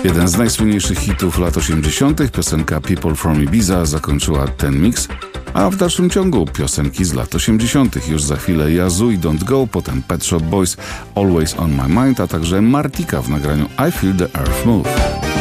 Jeden z najsłynniejszych hitów lat 80. piosenka People from Ibiza zakończyła ten mix, a w dalszym ciągu piosenki z lat 80. Już za chwilę Yazoo i Don't Go, potem Pet Shop Boys, Always on My Mind, a także Martika w nagraniu I Feel the Earth Move.